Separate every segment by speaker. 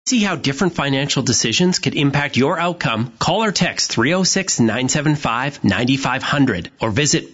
Speaker 1: See how different financial decisions could impact your outcome? Call or text 306-975-9500 or visit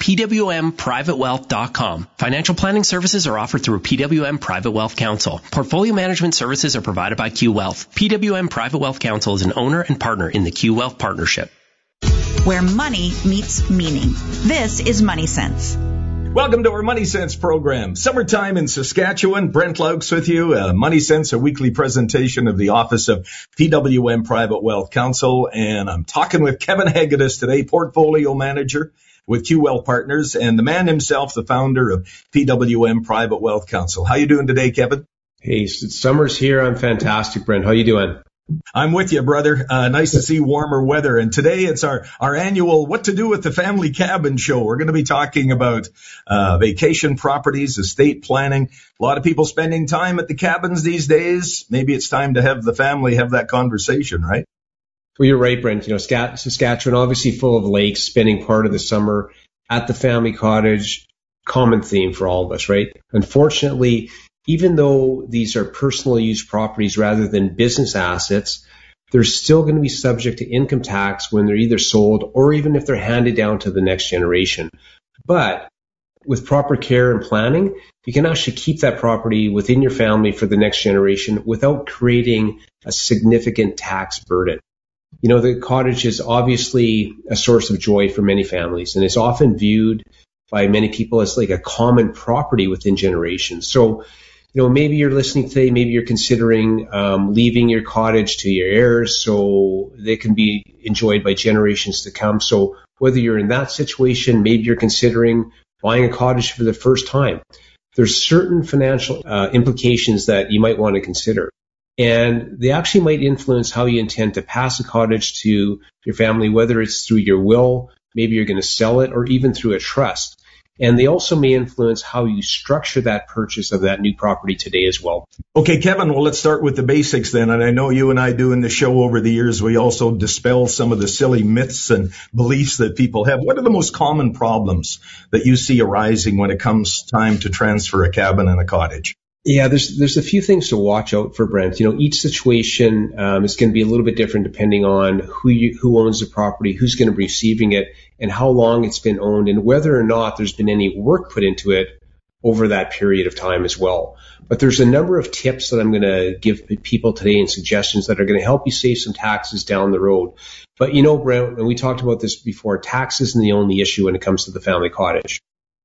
Speaker 1: pwmprivatewealth.com. Financial planning services are offered through PWM Private Wealth Counsel. Portfolio management services are provided by Q Wealth. PWM Private Wealth Counsel is an owner and partner in the Q Wealth Partnership.
Speaker 2: Where money meets meaning. This is Money Sense.
Speaker 3: Welcome to our Money Sense program. Summertime in Saskatchewan. Brent Laux with you. Money Sense, a weekly presentation of the Office of PWM Private Wealth Counsel. And I'm talking with Kevin Hegedus today, Portfolio Manager with Q Wealth Partners, and the man himself, the founder of PWM Private Wealth Counsel. How you doing today, Kevin?
Speaker 4: Hey, summer's here. I'm fantastic, Brent. How you doing?
Speaker 3: I'm with you, brother. Nice to see warmer weather. And today it's our annual What to Do with the Family Cabin show. We're going to be talking about vacation properties, estate planning. A lot of people spending time at the cabins these days. Maybe it's time to have the family have that conversation, right?
Speaker 4: Well, you're right, Brent. You know, Saskatchewan, obviously full of lakes, spending part of the summer at the family cottage, common theme for all of us, right? Unfortunately, even though these are personal use properties rather than business assets, they're still going to be subject to income tax when they're either sold or even if they're handed down to the next generation. But with proper care and planning, you can actually keep that property within your family for the next generation without creating a significant tax burden. You know, the cottage is obviously a source of joy for many families, and it's often viewed by many people as like a common property within generations. So, you know, maybe you're listening today, maybe you're considering leaving your cottage to your heirs so they can be enjoyed by generations to come. So whether you're in that situation, maybe you're considering buying a cottage for the first time, there's certain financial implications that you might want to consider. And they actually might influence how you intend to pass a cottage to your family, whether it's through your will, maybe you're going to sell it, or even through a trust. And they also may influence how you structure that purchase of that new property today as well.
Speaker 3: Okay, Kevin, well, let's start with the basics then. And I know you and I do in the show over the years, we also dispel some of the silly myths and beliefs that people have. What are the most common problems that you see arising when it comes time to transfer a cabin and a cottage?
Speaker 4: Yeah, there's a few things to watch out for, Brent. You know, each situation is going to be a little bit different depending on who owns the property, who's going to be receiving it, and how long it's been owned, and whether or not there's been any work put into it over that period of time as well. But there's a number of tips that I'm going to give people today and suggestions that are going to help you save some taxes down the road. But, you know, Brent, and we talked about this before, tax isn't the only issue when it comes to the family cottage.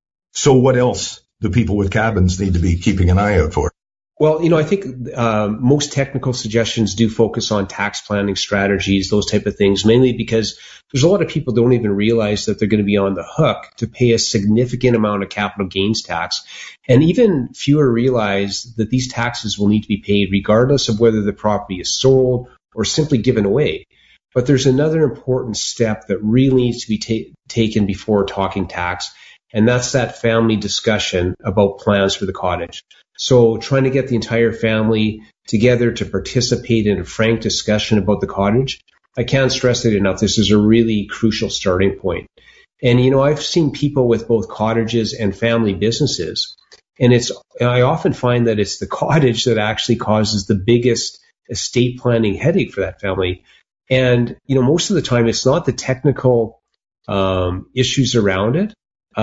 Speaker 3: So what else do people with cabins need to be keeping an eye out for?
Speaker 4: Well, you know, I think most technical suggestions do focus on tax planning strategies, those type of things, mainly because there's a lot of people don't even realize that they're going to be on the hook to pay a significant amount of capital gains tax. And even fewer realize that these taxes will need to be paid regardless of whether the property is sold or simply given away. But there's another important step that really needs to be taken before talking tax, and that's that family discussion about plans for the cottage. So trying to get the entire family together to participate in a frank discussion about the cottage, I can't stress it enough. This is a really crucial starting point. And, you know, I've seen people with both cottages and family businesses, and I often find that it's the cottage that actually causes the biggest estate planning headache for that family. And, you know, most of the time it's not the technical issues around it.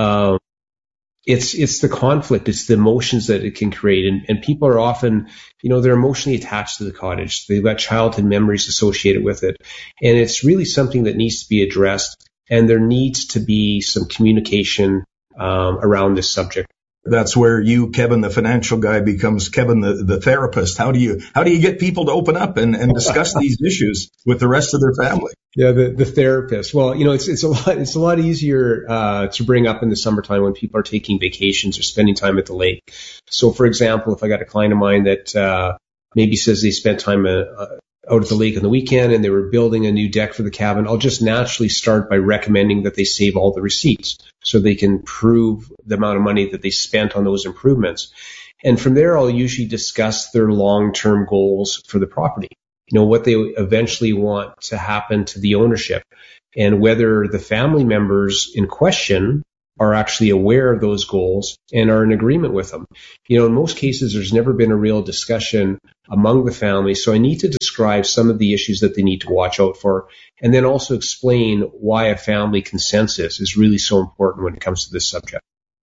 Speaker 4: It's the conflict, it's the emotions that it can create. And people are often, you know, they're emotionally attached to the cottage. They've got childhood memories associated with it. And it's really something that needs to be addressed. And there needs to be some communication around this subject.
Speaker 3: That's where you, Kevin, the financial guy, becomes Kevin, the therapist. How do you get people to open up and discuss these issues with the rest of their family?
Speaker 4: Yeah, the therapist. Well, you know, it's a lot easier to bring up in the summertime when people are taking vacations or spending time at the lake. So, for example, if I got a client of mine that maybe says they spent time out at the lake on the weekend and they were building a new deck for the cabin, I'll just naturally start by recommending that they save all the receipts so they can prove the amount of money that they spent on those improvements. And from there, I'll usually discuss their long-term goals for the property, you know, what they eventually want to happen to the ownership, and whether the family members in question are actually aware of those goals and are in agreement with them. In most cases, there's never been a real discussion among the family. So I need to describe some of the issues that they need to watch out for, and then also explain why a family consensus is really so important when it comes to this subject.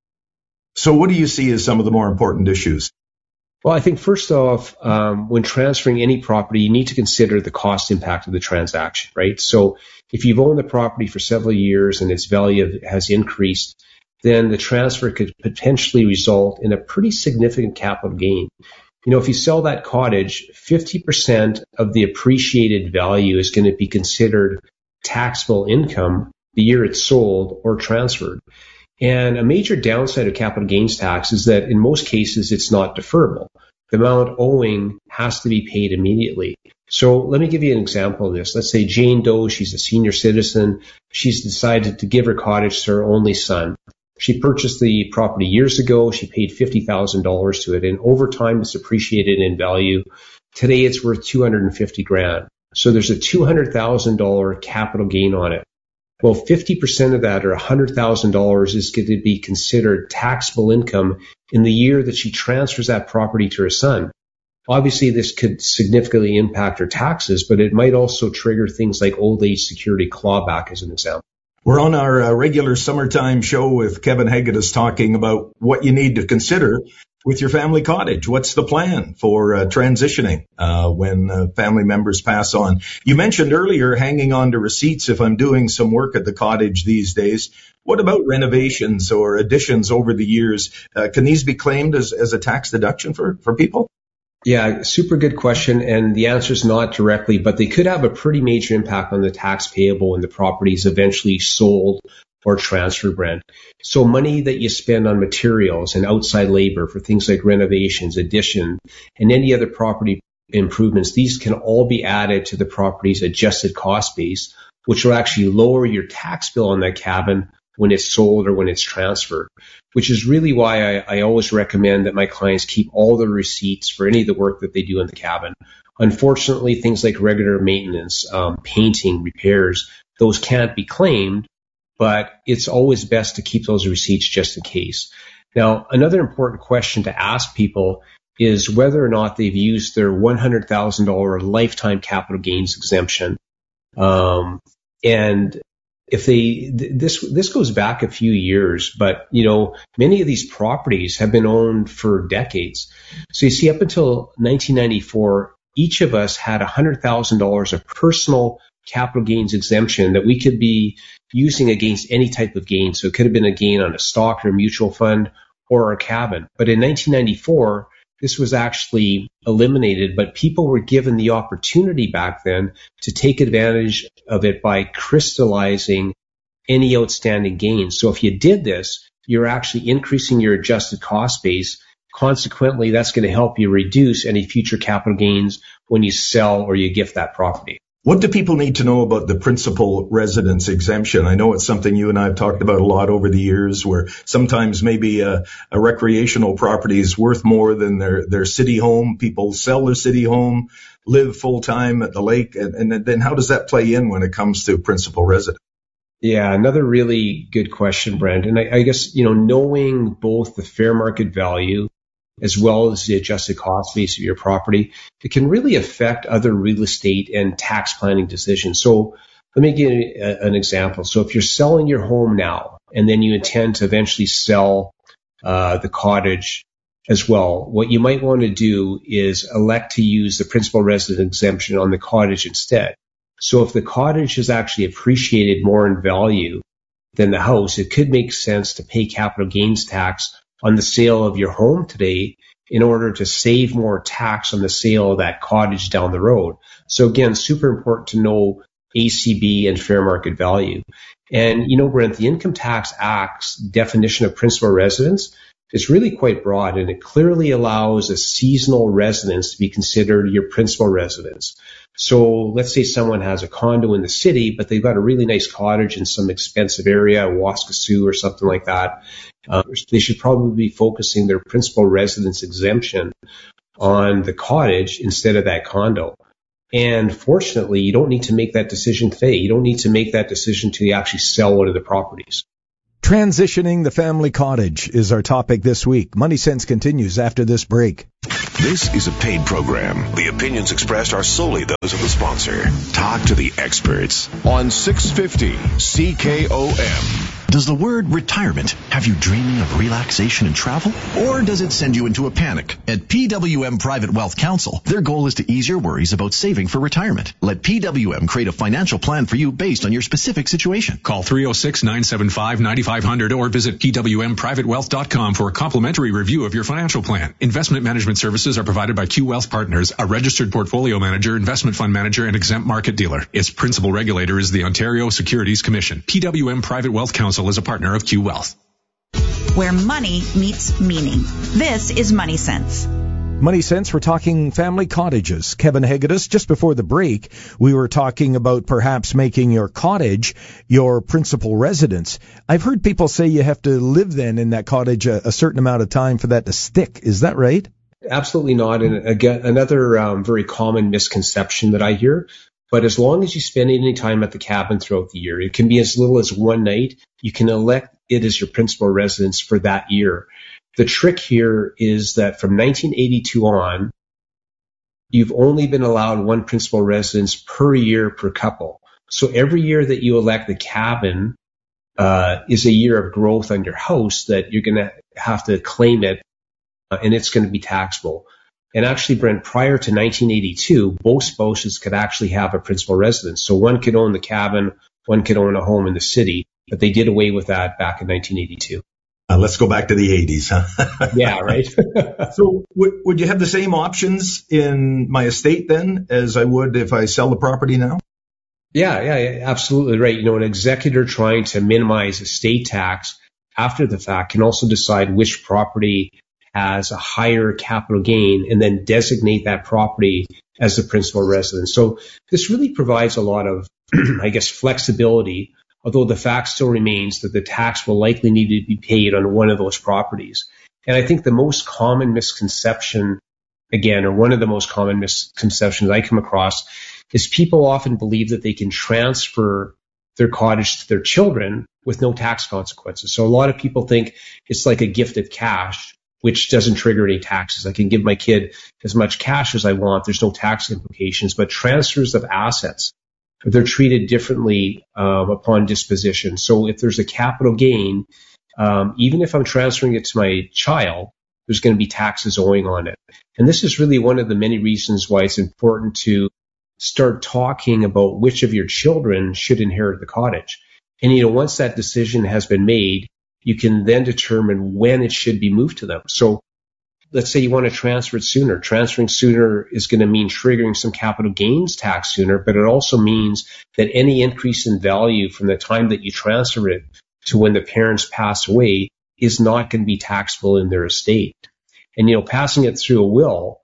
Speaker 3: So what do you see as some of the more important issues?
Speaker 4: Well, I think first off, when transferring any property, you need to consider the cost impact of the transaction, right? So if you've owned the property for several years and its value has increased, then the transfer could potentially result in a pretty significant capital gain. If you sell that cottage, 50% of the appreciated value is going to be considered taxable income the year it's sold or transferred. And a major downside of capital gains tax is that in most cases, it's not deferrable. The amount owing has to be paid immediately. So let me give you an example of this. Let's say Jane Doe, she's a senior citizen. She's decided to give her cottage to her only son. She purchased the property years ago. She paid $50,000 to it, and over time it's appreciated in value. Today it's worth $250,000. So there's a $200,000 capital gain on it. Well, 50% of that, or $100,000, is going to be considered taxable income in the year that she transfers that property to her son. Obviously, this could significantly impact her taxes, but it might also trigger things like old age security clawback, as an example.
Speaker 3: We're on our regular summertime show with Kevin Hegedus talking about what you need to consider with your family cottage. What's the plan for transitioning when family members pass on? You mentioned earlier hanging on to receipts if I'm doing some work at the cottage these days. What about renovations or additions over the years? Can these be claimed as a tax deduction for people?
Speaker 4: Yeah, super good question. And the answer is not directly, but they could have a pretty major impact on the tax payable when the property is eventually sold or transferred, Brent. So money that you spend on materials and outside labor for things like renovations, addition, and any other property improvements, these can all be added to the property's adjusted cost base, which will actually lower your tax bill on that cabin when it's sold or when it's transferred, which is really why I always recommend that my clients keep all the receipts for any of the work that they do in the cabin. Unfortunately, things like regular maintenance, painting, repairs, those can't be claimed, but it's always best to keep those receipts just in case. Now, another important question to ask people is whether or not they've used their $100,000 lifetime capital gains exemption. And if this goes back a few years, but many of these properties have been owned for decades. So you see, up until 1994, each of us had $100,000 of personal capital gains exemption that we could be using against any type of gain. So it could have been a gain on a stock or a mutual fund or a cabin. But in 1994, this was actually eliminated, but people were given the opportunity back then to take advantage of it by crystallizing any outstanding gains. So if you did this, you're actually increasing your adjusted cost base. Consequently, that's going to help you reduce any future capital gains when you sell or you gift that property.
Speaker 3: What do people need to know about the principal residence exemption? I know it's something you and I have talked about a lot over the years, where sometimes maybe a recreational property is worth more than their city home. People sell their city home, live full time at the lake. And then how does that play in when it comes to principal residence?
Speaker 4: Yeah, another really good question, Brent. And I guess, knowing both the fair market value as well as the adjusted cost base of your property, it can really affect other real estate and tax planning decisions. So let me give you an example. So if you're selling your home now and then you intend to eventually sell the cottage as well, what you might want to do is elect to use the principal residence exemption on the cottage instead. So if the cottage has actually appreciated more in value than the house, it could make sense to pay capital gains tax on the sale of your home today in order to save more tax on the sale of that cottage down the road. So again, super important to know ACB and fair market value. And Brent, the Income Tax Act's definition of principal residence is really quite broad, and it clearly allows a seasonal residence to be considered your principal residence. So let's say someone has a condo in the city, but they've got a really nice cottage in some expensive area, Waskesiu or something like that. They should probably be focusing their principal residence exemption on the cottage instead of that condo. And fortunately, you don't need to make that decision today. You don't need to make that decision till you actually sell one of the properties.
Speaker 3: Transitioning the family cottage is our topic this week. Money Sense continues after this break.
Speaker 5: This is a paid program. The opinions expressed are solely those of the sponsor. Talk to the experts on 650 CKOM.
Speaker 6: Does the word retirement have you dreaming of relaxation and travel? Or does it send you into a panic? At PWM Private Wealth Counsel, their goal is to ease your worries about saving for retirement. Let PWM create a financial plan for you based on your specific situation.
Speaker 7: Call 306-975-9500 or visit pwmprivatewealth.com for a complimentary review of your financial plan. Investment management services are provided by Q Wealth Partners, a registered portfolio manager, investment fund manager, and exempt market dealer. Its principal regulator is the Ontario Securities Commission. PWM Private Wealth Counsel is a partner of Q Wealth.
Speaker 2: Where money meets meaning. This is Money Sense.
Speaker 3: Money Sense, we're talking family cottages. Kevin Hegedus, just before the break, we were talking about perhaps making your cottage your principal residence. I've heard people say you have to live then in that cottage a certain amount of time for that to stick. Is that right?
Speaker 4: Absolutely not. And again, another very common misconception that I hear. But as long as you spend any time at the cabin throughout the year, it can be as little as one night, you can elect it as your principal residence for that year. The trick here is that from 1982 on, you've only been allowed one principal residence per year per couple. So every year that you elect the cabin is a year of growth on your house that you're going to have to claim it, and it's going to be taxable. And actually, Brent, prior to 1982, both spouses could actually have a principal residence. So one could own the cabin, one could own a home in the city, but they did away with that back in 1982.
Speaker 3: Let's go back to the 80s, huh?
Speaker 4: Yeah, right.
Speaker 3: So would you have the same options in my estate then as I would if I sell the property now?
Speaker 4: Yeah, absolutely right. You know, an executor trying to minimize estate tax after the fact can also decide which property has a higher capital gain and then designate that property as the principal residence. So this really provides a lot of, I guess, flexibility, although the fact still remains that the tax will likely need to be paid on one of those properties. And I think the most common misconception, again, or one of the most common misconceptions I come across, is people often believe that they can transfer their cottage to their children with no tax consequences. So a lot of people think it's like a gift of cash, which doesn't trigger any taxes. I can give my kid as much cash as I want. There's no tax implications. But transfers of assets, they're treated differently upon disposition. So if there's a capital gain, even if I'm transferring it to my child, there's going to be taxes owing on it. And this is really one of the many reasons why it's important to start talking about which of your children should inherit the cottage. And, you know, once that decision has been made, you can then determine when it should be moved to them. So let's say you want to transfer it sooner. Transferring sooner is going to mean triggering some capital gains tax sooner, but it also means that any increase in value from the time that you transfer it to when the parents pass away is not going to be taxable in their estate. And, you know, passing it through a will,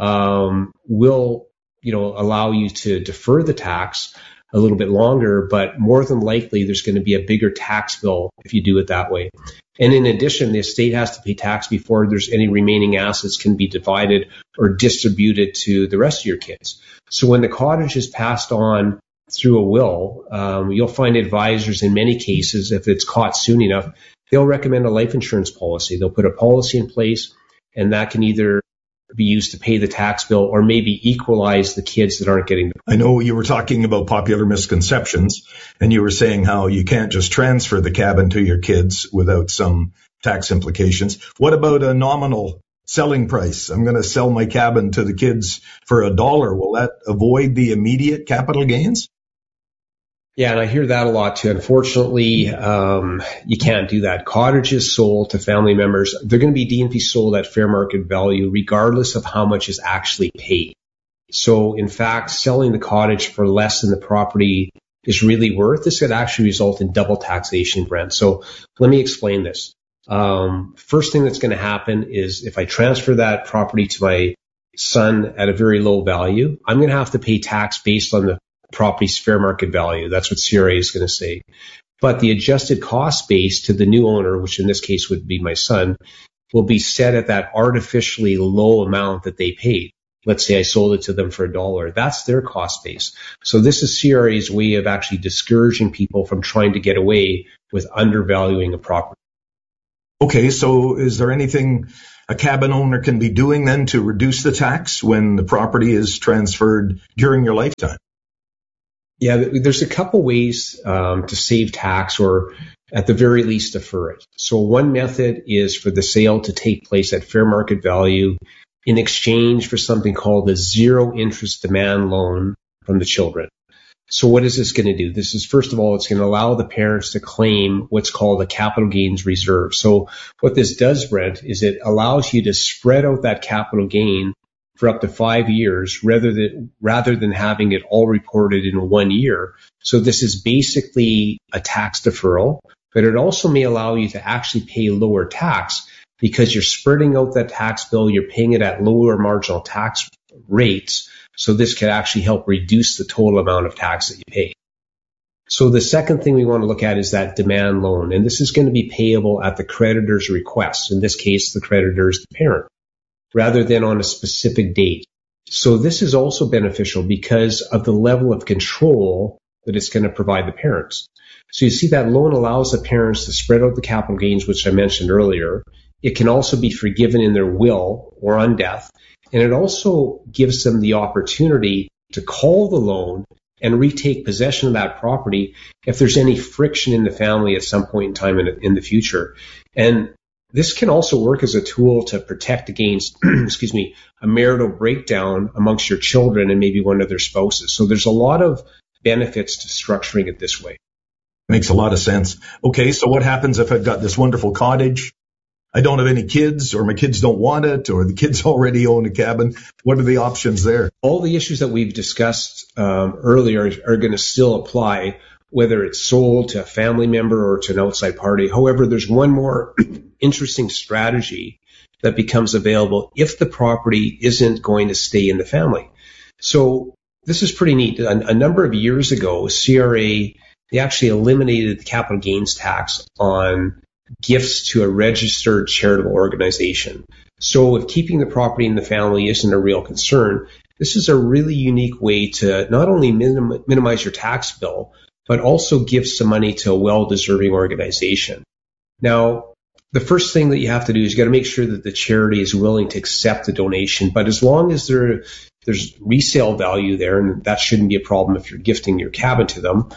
Speaker 4: you know, allow you to defer the tax a little bit longer, but more than likely there's going to be a bigger tax bill if you do it that way. And in addition, the estate has to pay tax before there's any remaining assets can be divided or distributed to the rest of your kids. So when the cottage is passed on through a will, you'll find advisors in many cases, if it's caught soon enough, they'll recommend a life insurance policy. They'll put a policy in place, and that can either be used to pay the tax bill or maybe equalize the kids that aren't getting the.
Speaker 3: I know you were talking about popular misconceptions, and you were saying how you can't just transfer the cabin to your kids without some tax implications. What about a nominal selling price? I'm going to sell my cabin to the kids for $1. Will that avoid the immediate capital gains?
Speaker 4: Yeah, and I hear that a lot too. Unfortunately, you can't do that. Cottages sold to family members, they're going to be deemed to be sold at fair market value regardless of how much is actually paid. So in fact, selling the cottage for less than the property is really worth. This could actually result in double taxation, Brent. So let me explain this. First thing that's going to happen is if I transfer that property to my son at a very low value, I'm going to have to pay tax based on the property's fair market value. That's what CRA is going to say. But the adjusted cost base to the new owner, which in this case would be my son, will be set at that artificially low amount that they paid. let's say I sold it to them for $1. That's their cost base. So this is CRA's way of actually discouraging people from trying to get away with undervaluing a property.
Speaker 3: Okay, so is there anything a cabin owner can be doing then to reduce the tax when the property is transferred during your lifetime?
Speaker 4: Yeah, there's a couple ways to save tax, or at the very least defer it. So one method is for the sale to take place at fair market value in exchange for something called a zero interest demand loan from the children. So what is this going to do? This is, first of all, it's going to allow the parents to claim what's called a capital gains reserve. So what this does, Brent, is it allows you to spread out that capital gain for up to 5 years rather than having it all reported in 1 year. So this is basically a tax deferral, but it also may allow you to actually pay lower tax because you're spreading out that tax bill, you're paying it at lower marginal tax rates. So this could actually help reduce the total amount of tax that you pay. So the second thing we want to look at is that demand loan. And this is going to be payable at the creditor's request. In this case, the creditor is the parent, rather than on a specific date. So this is also beneficial because of the level of control that it's going to provide the parents. So you see that loan allows the parents to spread out the capital gains, which I mentioned earlier. It can also be forgiven in their will or on death. And it also gives them the opportunity to call the loan and retake possession of that property if there's any friction in the family at some point in time in the future. And this can also work as a tool to protect against, a marital breakdown amongst your children and maybe one of their spouses. So there's a lot of benefits to structuring it this way.
Speaker 3: Makes a lot of sense. Okay, so what happens if I've got this wonderful cottage? I don't have any kids, or my kids don't want it, or the kids already own a cabin. What are the options there?
Speaker 4: All the issues that we've discussed earlier are going to still apply, whether it's sold to a family member or to an outside party. However, there's one more interesting strategy that becomes available if the property isn't going to stay in the family. So this is pretty neat. A number of years ago, CRA, they actually eliminated the capital gains tax on gifts to a registered charitable organization. So if keeping the property in the family isn't a real concern, this is a really unique way to not only minimize your tax bill, but also give some money to a well-deserving organization. Now, the first thing that you have to do is you got to make sure that the charity is willing to accept the donation. But as long as there's resale value there, and that shouldn't be a problem if you're gifting your cabin to them,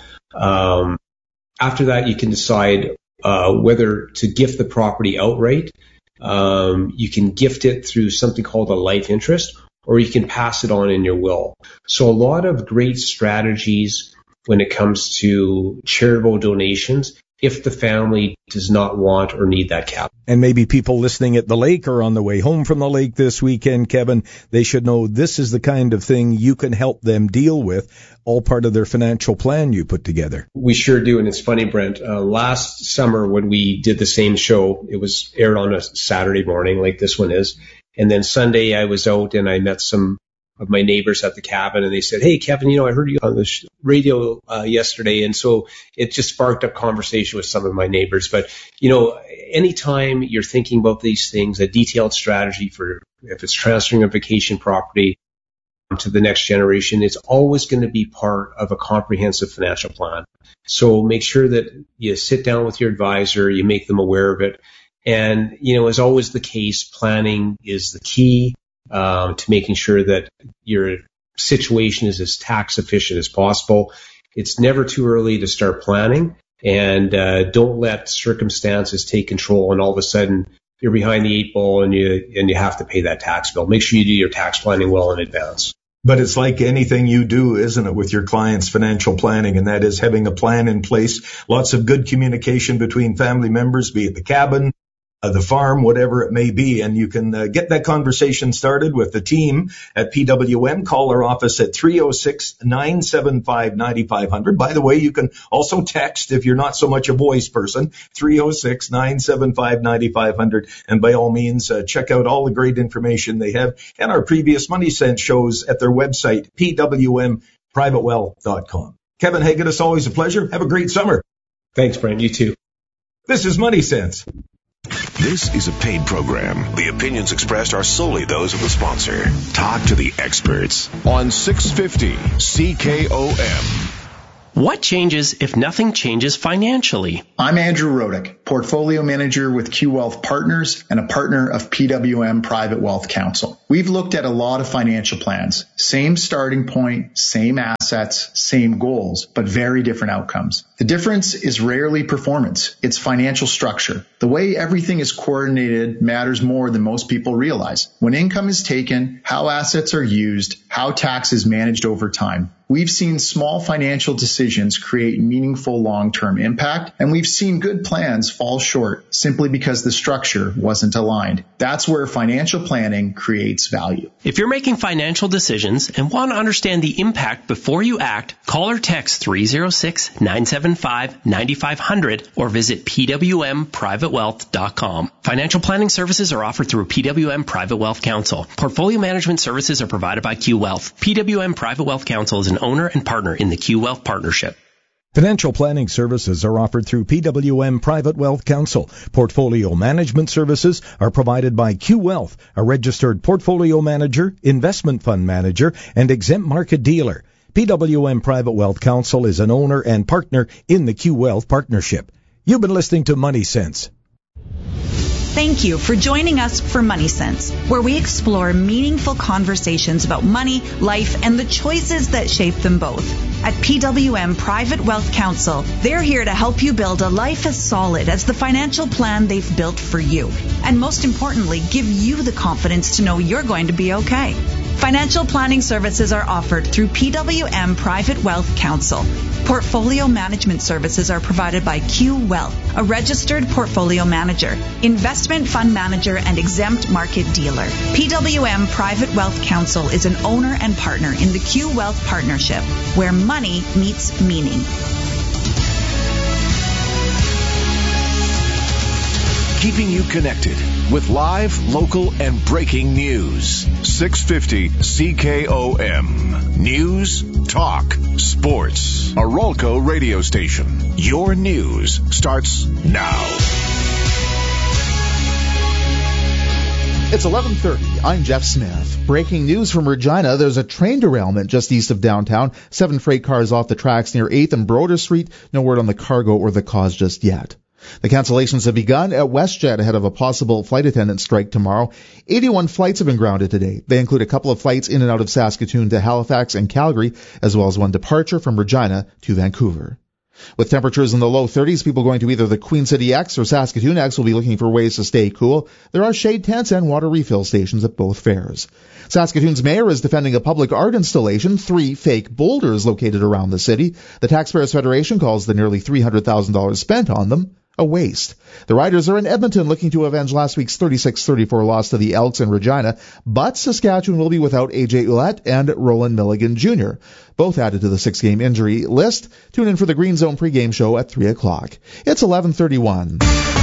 Speaker 4: after that you can decide whether to gift the property outright. You can gift it through something called a life interest, or you can pass it on in your will. So a lot of great strategies when it comes to charitable donations if the family does not want or need that cabin.
Speaker 8: And maybe people listening at the lake or on the way home from the lake this weekend, Kevin, they should know this is the kind of thing you can help them deal with, all part of their financial plan you put together.
Speaker 4: We sure do, and it's funny, Brent. Last summer when we did the same show, it was aired on a Saturday morning like this one is, and then Sunday I was out and I met some of my neighbors at the cabin, and they said, "Hey, Kevin, I heard you on the radio yesterday," and so it just sparked up conversation with some of my neighbors. But anytime you're thinking about these things, a detailed strategy for if it's transferring a vacation property to the next generation, it's always going to be part of a comprehensive financial plan. So make sure that you sit down with your advisor, you make them aware of it, and as always the case, planning is the key. To making sure that your situation is as tax efficient as possible. It's never too early to start planning, and don't let circumstances take control and all of a sudden you're behind the 8 ball and you have to pay that tax bill. Make sure you do your tax planning well in advance.
Speaker 3: But it's like anything you do, isn't it, with your clients' financial planning, and that is having a plan in place, lots of good communication between family members, be it the cabin, the farm, whatever it may be. And you can get that conversation started with the team at PWM. Call our office at 306-975-9500. By the way, you can also text if you're not so much a voice person, 306-975-9500. And by all means, check out all the great information they have and our previous Money Sense shows at their website, pwmprivatewealth.com. Kevin Hagan, it's always a pleasure. Have a great summer.
Speaker 4: Thanks, Brent. You too.
Speaker 3: This is Money Sense.
Speaker 5: This is a paid program. The opinions expressed are solely those of the sponsor. Talk to the experts on 650 CKOM.
Speaker 1: What changes if nothing changes financially?
Speaker 9: I'm Andrew Rodick, Portfolio Manager with Q Wealth Partners and a partner of PWM Private Wealth Council. We've looked at a lot of financial plans. Same starting point, same assets, same goals, but very different outcomes. The difference is rarely performance. It's financial structure. The way everything is coordinated matters more than most people realize. When income is taken, how assets are used, how tax is managed over time. We've seen small financial decisions create meaningful long-term impact, and we've seen good plans fall short simply because the structure wasn't aligned. That's where financial planning creates value.
Speaker 1: If you're making financial decisions and want to understand the impact before you act, call or text 306-975-9500 or visit pwmprivatewealth.com. Financial planning services are offered through PWM Private Wealth Council. Portfolio management services are provided by Q Wealth. PWM Private Wealth Council is an owner and partner in the Q Wealth Partnership.
Speaker 8: Financial planning services are offered through PWM Private Wealth Council. Portfolio management services are provided by Q Wealth, a registered portfolio manager, investment fund manager, and exempt market dealer. PWM Private Wealth Council is an owner and partner in the Q Wealth Partnership. You've been listening to Money Sense.
Speaker 2: Thank you for joining us for Money Sense, where we explore meaningful conversations about money, life, and the choices that shape them both. At PWM Private Wealth Council, they're here to help you build a life as solid as the financial plan they've built for you. And most importantly, give you the confidence to know you're going to be okay. Financial planning services are offered through PWM Private Wealth Council. Portfolio management services are provided by Q Wealth, a registered portfolio manager, investment fund manager, and exempt market dealer. PWM Private Wealth Council is an owner and partner in the Q Wealth Partnership, where money meets meaning.
Speaker 5: Keeping you connected with live, local, and breaking news. 650 CKOM. News, talk, sports. A Rolco radio station. Your news starts now.
Speaker 10: It's 11:30. I'm Jeff Smith. Breaking news from Regina. There's a train derailment just east of downtown. 7 freight cars off the tracks near 8th and Broder Street. No word on the cargo or the cause just yet. The cancellations have begun at WestJet ahead of a possible flight attendant strike tomorrow. 81 flights have been grounded today. They include a couple of flights in and out of Saskatoon to Halifax and Calgary, as well as one departure from Regina to Vancouver. With temperatures in the low 30s, people going to either the Queen City X or Saskatoon X will be looking for ways to stay cool. There are shade tents and water refill stations at both fairs. Saskatoon's mayor is defending a public art installation, 3 fake boulders located around the city. The Taxpayers Federation calls the nearly $300,000 spent on them a waste. The Riders are in Edmonton looking to avenge last week's 36-34 loss to the Elks in Regina, but Saskatchewan will be without A.J. Ouellette and Roland Milligan Jr., both added to the 6-game injury list. Tune in for the Green Zone pregame show at 3 o'clock. It's 11:31.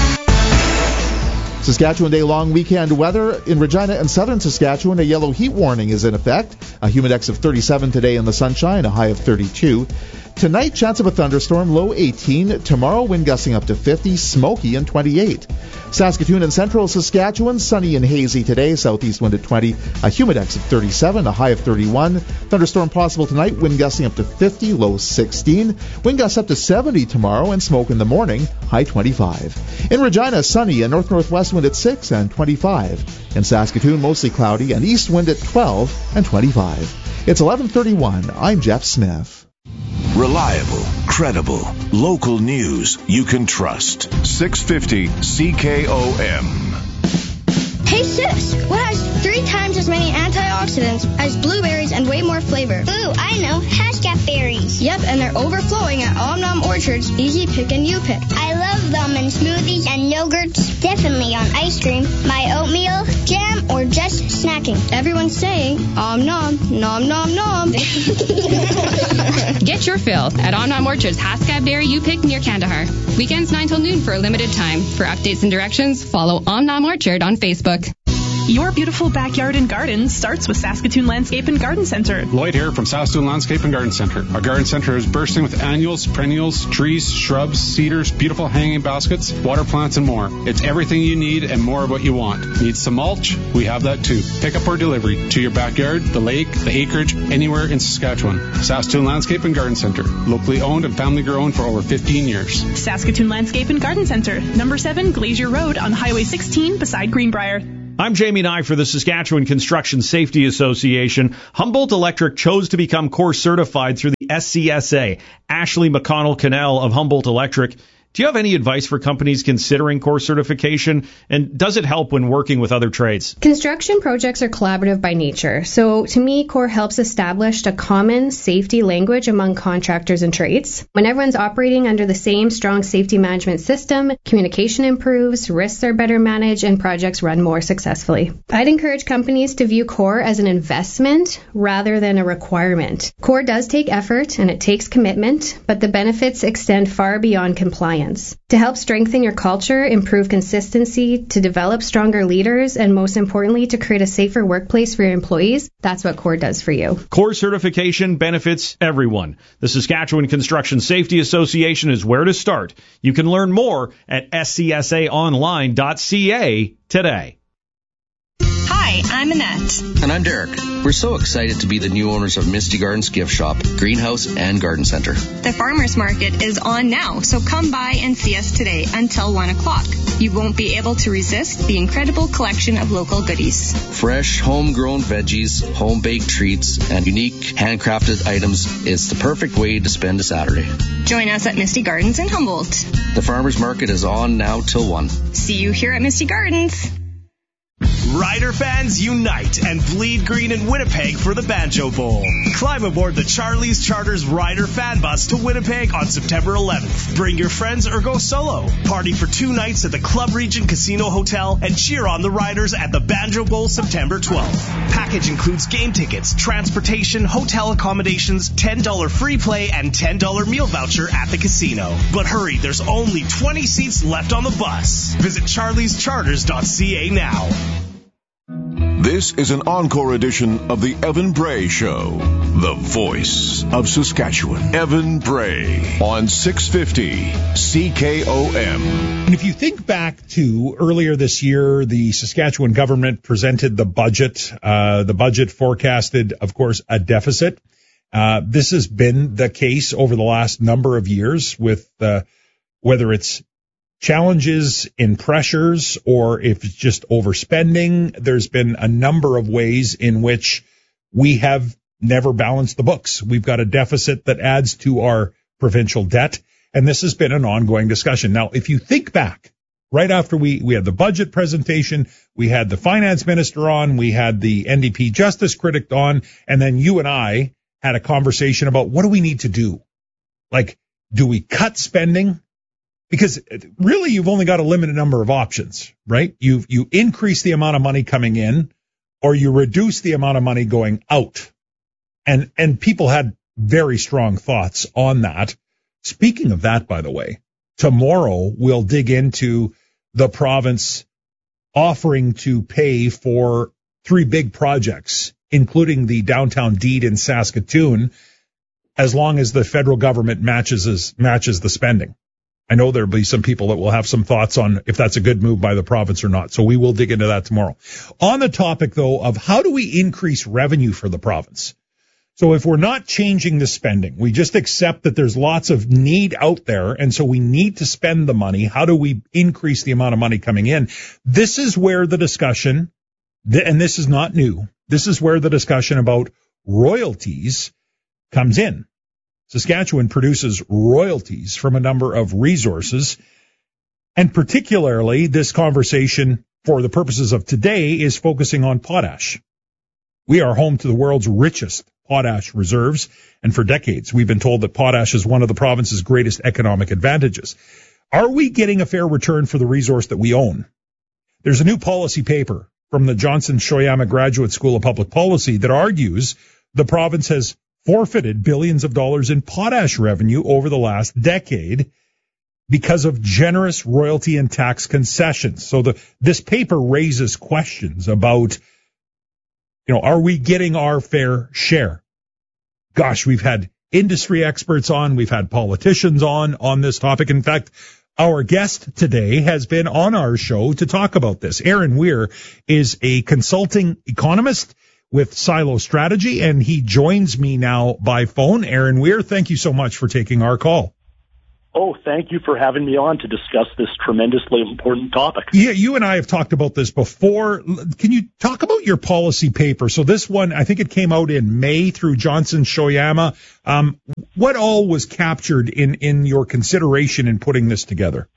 Speaker 10: Saskatchewan Day long weekend weather in Regina and southern Saskatchewan. A yellow heat warning is in effect. A humidex of 37 today in the sunshine, a high of 32. Tonight, chance of a thunderstorm, low 18. Tomorrow, wind gusting up to 50, smoky and 28. Saskatoon and central Saskatchewan, sunny and hazy today, southeast wind at 20, a humidex of 37, a high of 31. Thunderstorm possible tonight, wind gusting up to 50, low 16. Wind gusts up to 70 tomorrow and smoke in the morning, high 25. In Regina, sunny and north-northwest wind at 6 and 25. In Saskatoon, mostly cloudy and east wind at 12 and 25. It's 11:31. I'm Jeff Smith.
Speaker 5: Reliable, credible, local news you can trust. 650 CKOM.
Speaker 11: Hey sis, what has 3 times as many antioxidants as blueberries and way more flavor?
Speaker 12: Ooh, I know, Haskell berries.
Speaker 11: Yep, and they're overflowing at Om Orchard's Easy Pick and You Pick.
Speaker 12: I love them in smoothies and yogurts, definitely on ice cream, my oatmeal, jam, or just snacking.
Speaker 11: Everyone's saying, Om Nom, Nom Nom Nom.
Speaker 13: Get your fill at Om Orchard's Haskell Berry You Pick near Kandahar. Weekends 9 till noon for a limited time. For updates and directions, follow Om Orchard on Facebook.
Speaker 14: Your beautiful backyard and garden starts with Saskatoon Landscape and Garden Center.
Speaker 7: Lloyd here from Saskatoon Landscape and Garden Center. Our garden center is bursting with annuals, perennials, trees, shrubs, cedars, beautiful hanging baskets, water plants, and more. It's everything you need and more of what you want. Need some mulch? We have that too. Pick up or delivery to your backyard, the lake, the acreage, anywhere in Saskatchewan. Saskatoon Landscape and Garden Center. Locally owned and family grown for over 15 years.
Speaker 14: Saskatoon Landscape and Garden Center, number 7 Glacier Road on Highway 16 beside Greenbrier.
Speaker 15: I'm Jamie Nye for the Saskatchewan Construction Safety Association. Humboldt Electric chose to become CORE certified through the SCSA. Ashley McConnell Cannell of Humboldt Electric. Do you have any advice for companies considering CORE certification? And does it help when working with other trades?
Speaker 16: Construction projects are collaborative by nature. So to me, CORE helps establish a common safety language among contractors and trades. When everyone's operating under the same strong safety management system, communication improves, risks are better managed, and projects run more successfully. I'd encourage companies to view CORE as an investment rather than a requirement. CORE does take effort and it takes commitment, but the benefits extend far beyond compliance. To help strengthen your culture, improve consistency, to develop stronger leaders, and most importantly, to create a safer workplace for your employees, that's what CORE does for you.
Speaker 15: CORE certification benefits everyone. The Saskatchewan Construction Safety Association is where to start. You can learn more at scsaonline.ca today.
Speaker 17: Hi, I'm Annette.
Speaker 18: And I'm Derek. We're so excited to be the new owners of Misty Gardens Gift Shop, Greenhouse, and Garden Center.
Speaker 17: The farmers market is on now, so come by and see us today until 1 o'clock. You won't be able to resist the incredible collection of local goodies.
Speaker 18: Fresh, homegrown veggies, home-baked treats, and unique handcrafted items. It's the perfect way to spend a Saturday.
Speaker 17: Join us at Misty Gardens in Humboldt.
Speaker 18: The farmers market is on now till 1.
Speaker 17: See you here at Misty Gardens.
Speaker 19: Rider fans unite and bleed green in Winnipeg for the Banjo Bowl. Climb aboard the Charlie's Charters Rider fan bus to Winnipeg on September 11th. Bring your friends or go solo. Party for 2 nights at the Club Region Casino Hotel and cheer on the Riders at the Banjo Bowl September 12th. Package includes game tickets, transportation, hotel accommodations, $10 free play, and $10 meal voucher at the casino. But hurry, there's only 20 seats left on the bus. Visit charliescharters.ca now.
Speaker 5: This is an encore edition of the Evan Bray Show, the voice of Saskatchewan. Evan Bray on 650 CKOM.
Speaker 20: And if you think back to earlier this year, the Saskatchewan government presented the budget. The budget forecasted, of course, a deficit. This has been the case over the last number of years with whether it's challenges in pressures or if it's just overspending. There's been a number of ways in which we have never balanced the books. We've got a deficit that adds to our provincial debt, and this has been an ongoing discussion. Now, if you think back, right after we had the budget presentation, we had the finance minister on, we had the NDP justice critic on, and then you and I had a conversation about what do we need to do? Like, do we cut spending? Because really, you've only got a limited number of options, right? You increase the amount of money coming in, or you reduce the amount of money going out. And people had very strong thoughts on that. Speaking of that, by the way, tomorrow we'll dig into the province offering to pay for 3 big projects, including the downtown deed in Saskatoon, as long as the federal government matches the spending. I know there'll be some people that will have some thoughts on if that's a good move by the province or not. So we will dig into that tomorrow. On the topic, though, of how do we increase revenue for the province? So if we're not changing the spending, we just accept that there's lots of need out there, and so we need to spend the money. How do we increase the amount of money coming in? This is where the discussion, and this is not new, this is where the discussion about royalties comes in. Saskatchewan produces royalties from a number of resources, and particularly this conversation, for the purposes of today, is focusing on potash. We are home to the world's richest potash reserves, and for decades we've been told that potash is one of the province's greatest economic advantages. Are we getting a fair return for the resource that we own? There's a new policy paper from the Johnson Shoyama Graduate School of Public Policy that argues the province has forfeited billions of dollars in potash revenue over the last decade, because of generous royalty and tax concessions. So this paper raises questions about, are we getting our fair share? Gosh, we've had industry experts on, we've had politicians on this topic. In fact, our guest today has been on our show to talk about this. Aaron Weir is a consulting economist with Silo Strategy, and he joins me now by phone. Aaron Weir, thank you so much for taking our call.
Speaker 21: Oh, thank you for having me on to discuss this tremendously important topic.
Speaker 20: Yeah, you and I have talked about this before. Can you talk about your policy paper? So this one, I think it came out in May through Johnson Shoyama. What all was captured in your consideration in putting this together?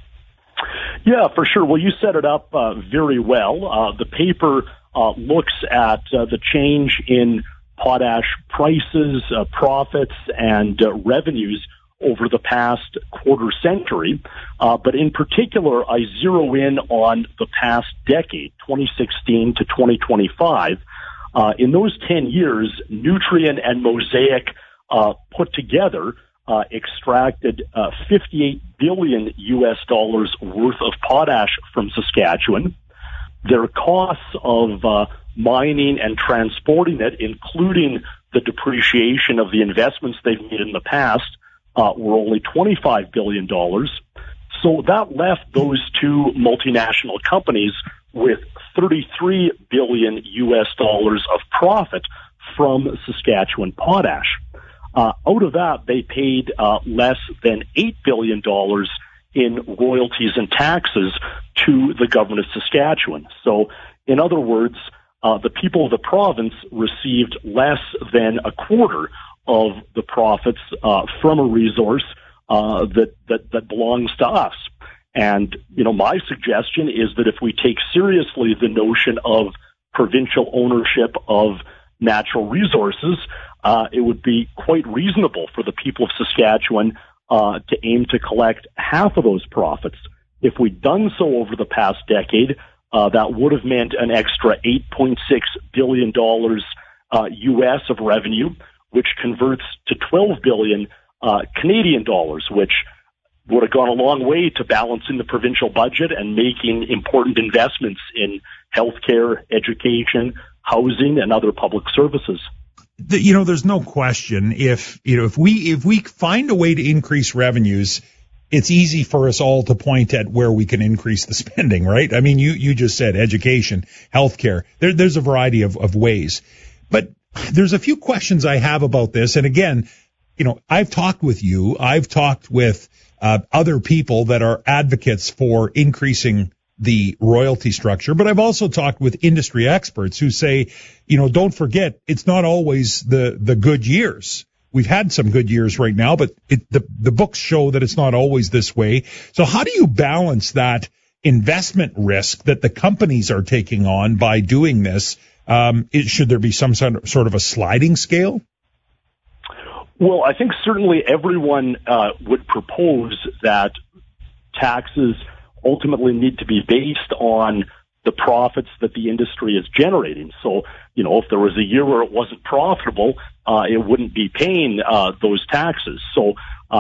Speaker 21: Yeah, for sure. Well, you set it up very well. The paper looks at the change in potash prices, profits, and revenues over the past quarter century. But in particular, I zero in on the past decade, 2016 to 2025. In those 10 years, Nutrien and Mosaic put together extracted $58 billion worth of potash from Saskatchewan. Their costs of mining and transporting it, including the depreciation of the investments they've made in the past, were only $25 billion. So that left those two multinational companies with $33 billion of profit from Saskatchewan potash. Out of that, they paid less than $8 billion in royalties and taxes to the government of Saskatchewan. So, in other words, the people of the province received less than a quarter of the profits from a resource that belongs to us. And, my suggestion is that if we take seriously the notion of provincial ownership of natural resources, it would be quite reasonable for the people of Saskatchewan to aim to collect half of those profits. If we'd done so over the past decade, that would have meant an extra $8.6 billion US of revenue, which converts to 12 billion Canadian dollars, which would have gone a long way to balancing the provincial budget and making important investments in healthcare, education, housing, and other public services.
Speaker 20: There's no question if we find a way to increase revenues, it's easy for us all to point at where we can increase the spending, right? I mean, you just said education, healthcare. There's a variety of ways. But there's a few questions I have about this. And again, I've talked with you. I've talked with other people that are advocates for increasing the royalty structure. But I've also talked with industry experts who say, don't forget, it's not always the good years. We've had some good years right now, but the books show that it's not always this way. So how do you balance that investment risk that the companies are taking on by doing this? Should there be some sort of a sliding scale?
Speaker 21: Well, I think certainly everyone would propose that taxes ultimately need to be based on the profits that the industry is generating. So, if there was a year where it wasn't profitable, it wouldn't be paying those taxes. So,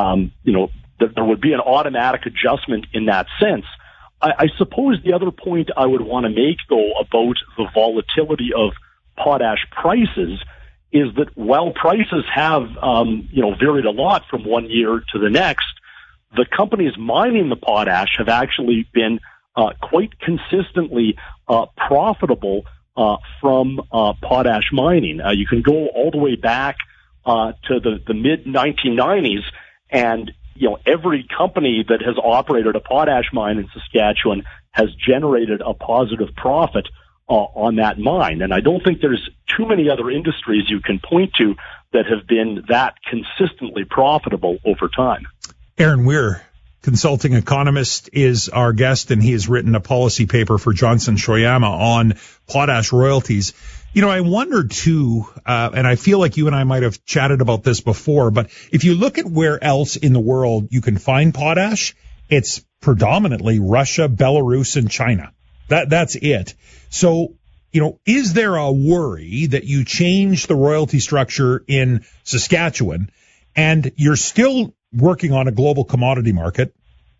Speaker 21: there would be an automatic adjustment in that sense. I suppose the other point I would want to make, though, about the volatility of potash prices is that while prices have, varied a lot from one year to the next, the companies mining the potash have actually been quite consistently profitable from potash mining. You can go all the way back to the mid-1990s, and every company that has operated a potash mine in Saskatchewan has generated a positive profit on that mine. And I don't think there's too many other industries you can point to that have been that consistently profitable over time.
Speaker 20: Aaron Weir, consulting economist, is our guest, and he has written a policy paper for Johnson Shoyama on potash royalties. I wonder too, and I feel like you and I might have chatted about this before, but if you look at where else in the world you can find potash, it's predominantly Russia, Belarus, and China. That's it. So, is there a worry that you change the royalty structure in Saskatchewan and you're still working on a global commodity market,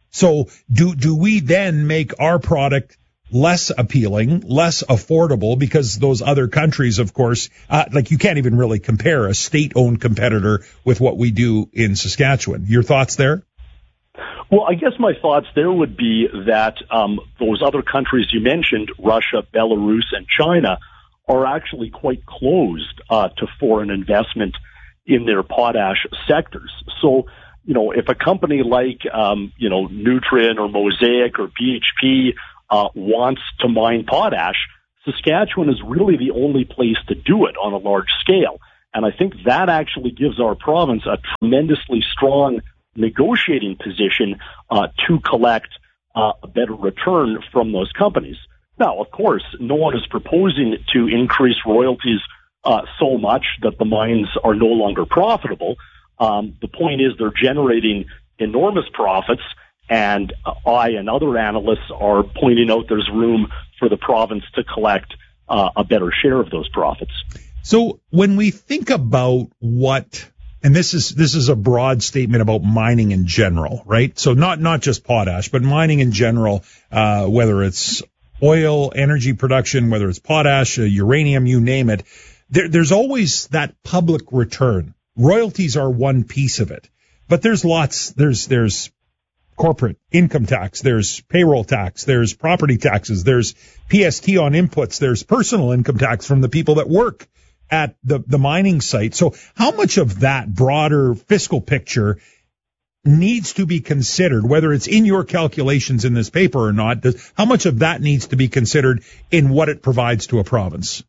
Speaker 20: So do we then make our product less appealing, less affordable, because those other countries, of course, like you can't even really compare a state-owned competitor with what we do in Saskatchewan. Your thoughts there?
Speaker 21: Well, I guess my thoughts there would be that those other countries you mentioned, Russia, Belarus, and China, are actually quite closed to foreign investment in their potash sectors. So, if a company like, Nutrien or Mosaic or BHP wants to mine potash, Saskatchewan is really the only place to do it on a large scale. And I think that actually gives our province a tremendously strong negotiating position to collect a better return from those companies. Now, of course, no one is proposing to increase royalties so much that the mines are no longer profitable. The point is they're generating enormous profits, and I and other analysts are pointing out there's room for the province to collect a better share of those profits.
Speaker 20: So when we think about and this is a broad statement about mining in general, right? So not just potash, but mining in general, whether it's oil, energy production, whether it's potash, uranium, you name it, there's always that public return. Royalties are one piece of it, but there's lots. There's corporate income tax, there's payroll tax, there's property taxes, there's PST on inputs, there's personal income tax from the people that work at the mining site. So how much of that broader fiscal picture needs to be considered, whether it's in your calculations in this paper or not? How much of that needs to be considered in what it provides to a province?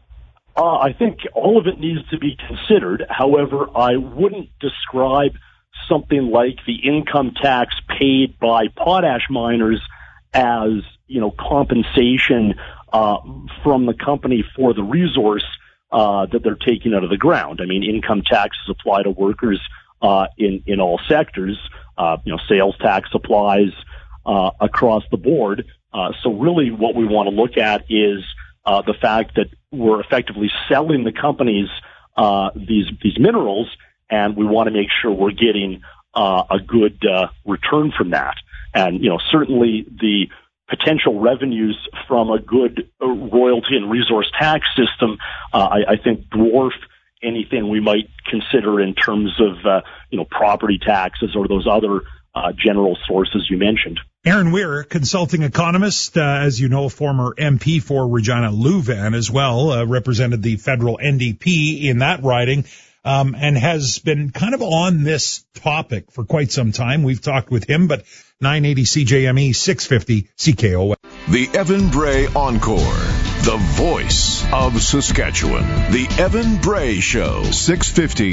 Speaker 21: I think all of it needs to be considered. However, I wouldn't describe something like the income tax paid by potash miners as, compensation from the company for the resource that they're taking out of the ground. I mean, income taxes apply to workers in all sectors. Sales tax applies across the board. So really what we want to look at is the fact that we're effectively selling the companies these minerals, and we want to make sure we're getting a good return from that. And, certainly the potential revenues from a good royalty and resource tax system, I think dwarf anything we might consider in terms of, property taxes or those other general sources you mentioned.
Speaker 20: Aaron Weir, consulting economist, as you know, former MP for Regina Louvain as well, represented the federal NDP in that riding, and has been kind of on this topic for quite some time. We've talked with him, but 980 CJME 650 CKOM.
Speaker 5: The Evan Bray Encore, the voice of Saskatchewan. The Evan Bray Show, 650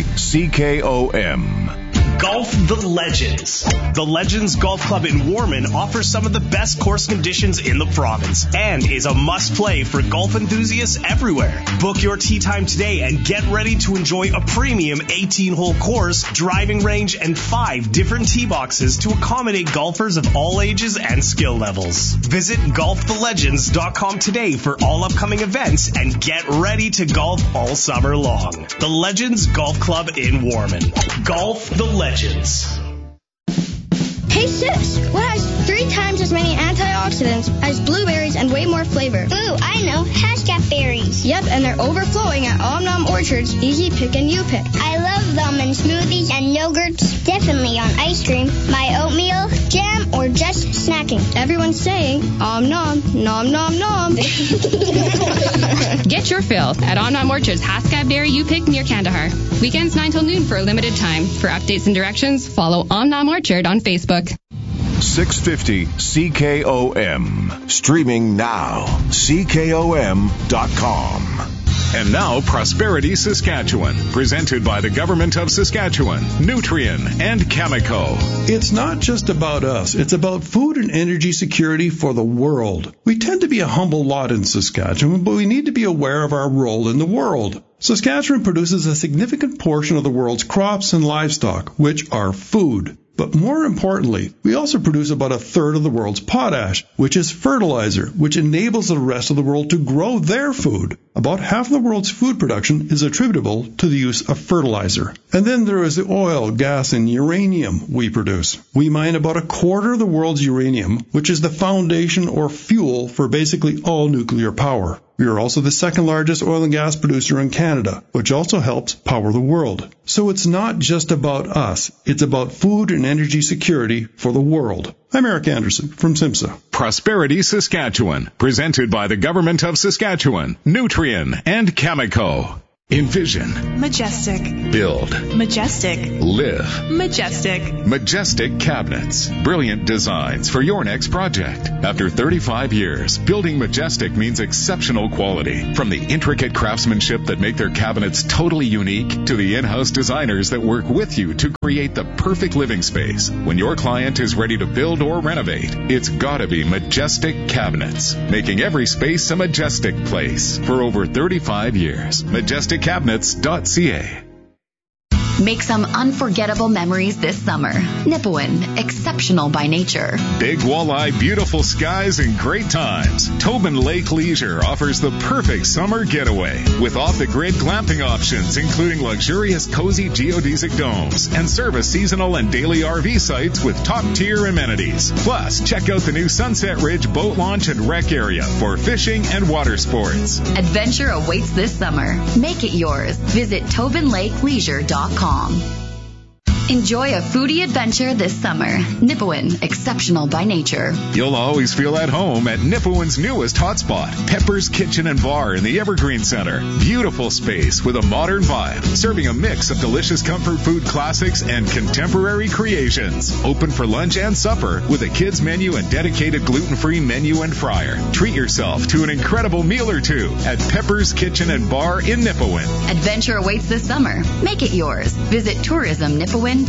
Speaker 5: CKOM.
Speaker 19: Golf the Legends. The Legends Golf Club in Warman offers some of the best course conditions in the province and is a must-play for golf enthusiasts everywhere. Book your tee time today and get ready to enjoy a premium 18-hole course, driving range, and 5 different tee boxes to accommodate golfers of all ages and skill levels. Visit golfthelegends.com today for all upcoming events and get ready to golf all summer long. The Legends Golf Club in Warman. Golf the Legends.
Speaker 11: Hey sis, what has 3 times as many antioxidants as blueberries and way more flavor?
Speaker 12: Ooh, I know, Haskap berries.
Speaker 11: Yep, and they're overflowing at Omnom Orchard's Easy Pick and You Pick.
Speaker 12: I love them in smoothies and yogurts, definitely on ice cream, my oatmeal, jam, or just snacking.
Speaker 11: Everyone's saying, Omnom, nom nom nom.
Speaker 13: Get your fill at Omnom Orchard's Haskap Dairy You Pick near Kandahar. Weekends 9 till noon for a limited time. For updates and directions, follow Omnom Orchard on Facebook.
Speaker 5: 650 CKOM. Streaming now. CKOM.com.
Speaker 7: And now, Prosperity Saskatchewan, presented by the Government of Saskatchewan, Nutrien, and Cameco.
Speaker 6: It's not just about us. It's about food and energy security for the world. We tend to be a humble lot in Saskatchewan, but we need to be aware of our role in the world. Saskatchewan produces a significant portion of the world's crops and livestock, which are food. But more importantly, we also produce about a third of the world's potash, which is fertilizer, which enables the rest of the world to grow their food. About half of the world's food production is attributable to the use of fertilizer. And then there is the oil, gas, and uranium we produce. We mine about a quarter of the world's uranium, which is the foundation or fuel for basically all nuclear power. We are also the second largest oil and gas producer in Canada, which also helps power the world. So it's not just about us. It's about food and energy security for the world. I'm Eric Anderson from SIMSA.
Speaker 5: Prosperity Saskatchewan, presented by the Government of Saskatchewan, Nutrien, and Cameco. Envision.
Speaker 14: Majestic.
Speaker 5: Build.
Speaker 14: Majestic.
Speaker 5: Live.
Speaker 14: Majestic.
Speaker 5: Majestic Cabinets. Brilliant designs for your next project. After 35 years, building Majestic means exceptional quality. From the intricate craftsmanship that make their cabinets totally unique to the in-house designers that work with you to create the perfect living space. When your client is ready to build or renovate, it's gotta be Majestic Cabinets, making every space a majestic place for over 35 years. MajesticCabinets.ca.
Speaker 4: Make some unforgettable memories this summer. Nipawin, exceptional by nature.
Speaker 5: Big walleye, beautiful skies, and great times. Tobin Lake Leisure offers the perfect summer getaway with off-the-grid glamping options, including luxurious, cozy geodesic domes and service seasonal and daily RV sites with top-tier amenities. Plus, check out the new Sunset Ridge boat launch and rec area for fishing and water sports.
Speaker 4: Adventure awaits this summer. Make it yours. Visit TobinLakeLeisure.com. Enjoy a foodie adventure this summer. Nipawin, exceptional by nature.
Speaker 5: You'll always feel at home at Nipawin's newest hotspot, Pepper's Kitchen and Bar in the Evergreen Center. Beautiful space with a modern vibe, serving a mix of delicious comfort food classics and contemporary creations. Open for lunch and supper with a kids menu and dedicated gluten-free menu and fryer. Treat yourself to an incredible meal or two at Pepper's Kitchen and Bar in Nipawin.
Speaker 4: Adventure awaits this summer. Make it yours. Visit tourismnipawin.com.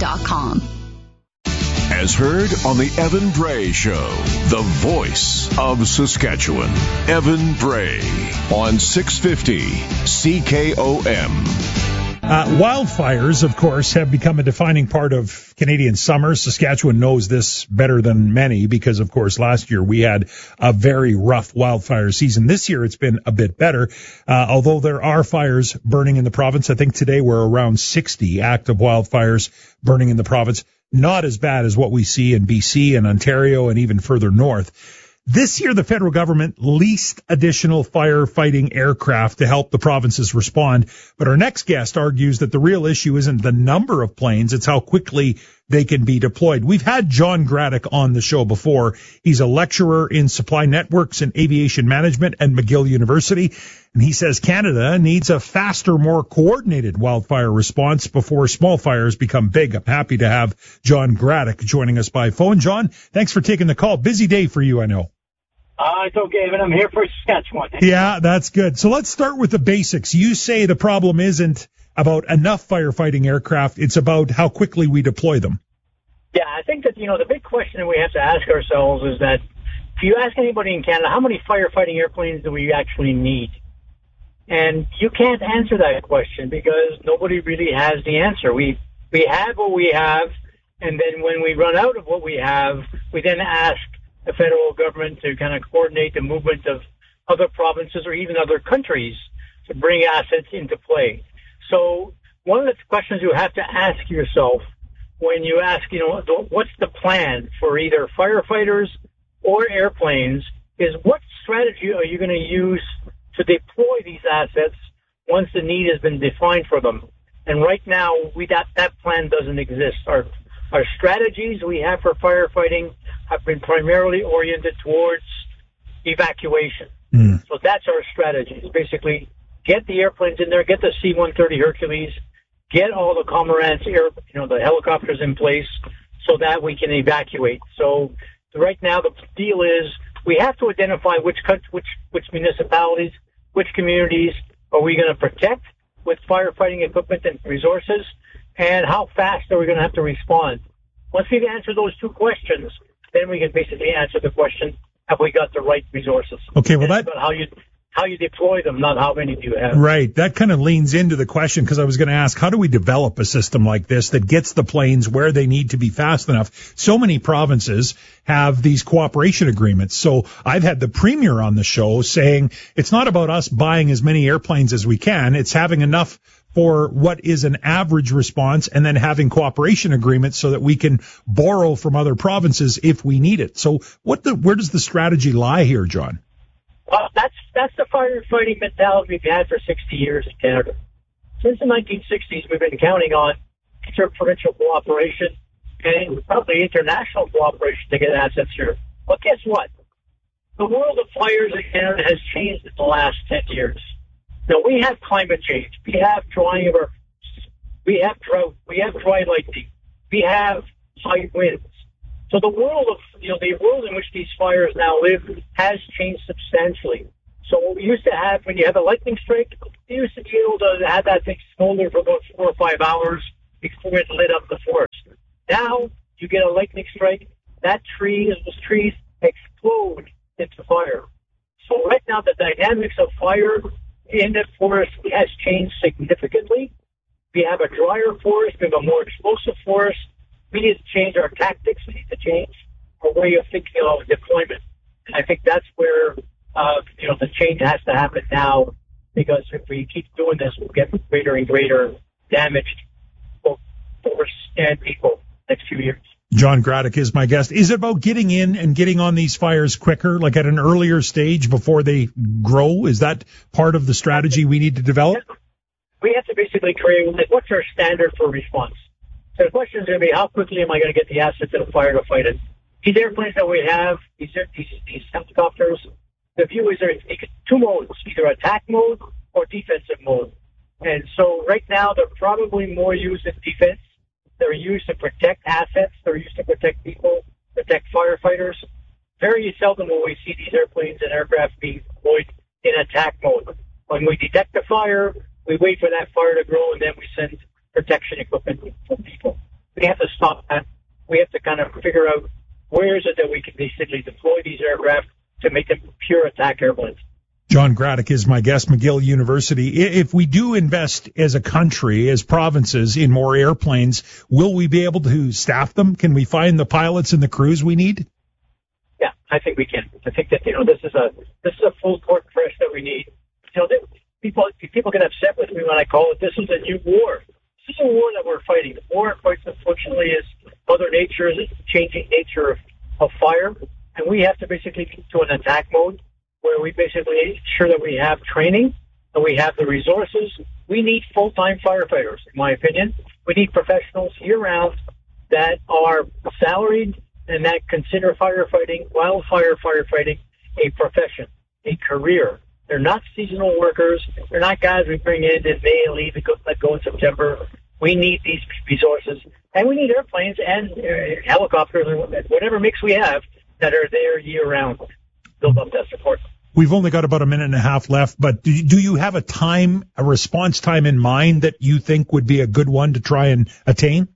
Speaker 5: As heard on the Evan Bray Show, the voice of Saskatchewan. Evan Bray on 650 CKOM.
Speaker 20: Wildfires, of course, have become a defining part of Canadian summer. Saskatchewan knows this better than many because, of course, last year we had a very rough wildfire season. This year it's been a bit better, although there are fires burning in the province. I think today we're around 60 active wildfires burning in the province. Not as bad as what we see in BC and Ontario and even further north. This year, the federal government leased additional firefighting aircraft to help the provinces respond. But our next guest argues that the real issue isn't the number of planes, it's how quickly they can be deployed. We've had John Graddick on the show before. He's a lecturer in supply networks and aviation management at McGill University. And he says Canada needs a faster, more coordinated wildfire response before small fires become big. I'm happy to have John Graddick joining us by phone. John, thanks for taking the call. Busy day for you, I know.
Speaker 22: It's okay, Evan. I'm here for Saskatchewan.
Speaker 20: Yeah, that's good. So let's start with the basics. You say the problem isn't about enough firefighting aircraft. It's about how quickly we deploy them.
Speaker 22: Yeah, I think that, the big question we have to ask ourselves is that if you ask anybody in Canada, how many firefighting airplanes do we actually need? And you can't answer that question because nobody really has the answer. We have what we have, and then when we run out of what we have, we then ask the federal government to kind of coordinate the movement of other provinces or even other countries to bring assets into play. So one of the questions you have to ask yourself when you ask, what's the plan for either firefighters or airplanes is what strategy are you going to use to deploy these assets once the need has been defined for them? And right now, that plan doesn't exist. Our strategies we have for firefighting have been primarily oriented towards evacuation. So that's our strategy. It's basically get the airplanes in there, get the C-130 Hercules, get all the Cormorants, the helicopters in place so that we can evacuate. So right now the deal is we have to identify which municipalities, which communities are we going to protect with firefighting equipment and resources, and how fast are we going to have to respond. Once we've answered those two questions, then we can basically answer the question, have we got the right resources?
Speaker 20: Okay, well,
Speaker 22: that's about how you deploy them, not how many do you have.
Speaker 20: Right. That kind of leans into the question, because I was going to ask, how do we develop a system like this that gets the planes where they need to be fast enough? So many provinces have these cooperation agreements. So I've had the Premier on the show saying it's not about us buying as many airplanes as we can. It's having enough for what is an average response, and then having cooperation agreements so that we can borrow from other provinces if we need it. So where does the strategy lie here, John?
Speaker 22: Well, that's the firefighting mentality we've had for 60 years in Canada. Since the 1960s, we've been counting on interprovincial cooperation and probably international cooperation to get assets here. But guess what? The world of fires in Canada has changed in the last 10 years. Now, we have climate change. We have drying of our, we have drought. We have dry lightning. We have high winds. So the world of, the world in which these fires now live has changed substantially. So what we used to have, when you have a lightning strike, you used to be able to have that thing smolder for about 4 or 5 hours before it lit up the forest. Now, you get a lightning strike, those trees explode into fire. So right now, the dynamics of fire in the forest has changed significantly. We have a drier forest, we have a more explosive forest. We need to change our tactics. We need to change our way of thinking of deployment. And I think that's where, the change has to happen now, because if we keep doing this, we'll get greater and greater damage to both forest and people next few years.
Speaker 20: John Graddick is my guest. Is it about getting in and getting on these fires quicker, like at an earlier stage before they grow? Is that part of the strategy we need to develop?
Speaker 22: We have to basically create, what's our standard for response? So the question is going to be, how quickly am I going to get the assets in a fire to fight it? These airplanes that we have, these helicopters, the view is there's two modes, either attack mode or defensive mode. And so right now, they're probably more used in defense. They're used to protect assets. They're used to protect people, protect firefighters. Very seldom will we see these airplanes and aircraft being deployed in attack mode. When we detect a fire, we wait for that fire to grow, and then we send protection equipment for people. We have to stop that. We have to kind of figure out where is it that we can basically deploy these aircraft to make them pure attack airplanes.
Speaker 20: John Graddick is my guest, McGill University. If we do invest as a country, as provinces, in more airplanes, will we be able to staff them? Can we find the pilots and the crews we need?
Speaker 22: Yeah, I think we can. I think that, this is a full court press that we need. People get upset with me when I call it, this is a new war. This is a war that we're fighting. The war, quite unfortunately, is Mother Nature's changing nature of fire. And we have to basically get to an attack mode where we basically ensure that we have training and we have the resources. We need full-time firefighters, in my opinion. We need professionals year-round that are salaried and that consider wildfire firefighting, a profession, a career. They're not seasonal workers. They're not guys we bring in May and leave and let go in September. We need these resources. And we need airplanes and helicopters and whatever mix we have that are there year-round. Build up that support.
Speaker 20: We've only got about a minute and a half left, but do you have a response time in mind that you think would be a good one to try and attain?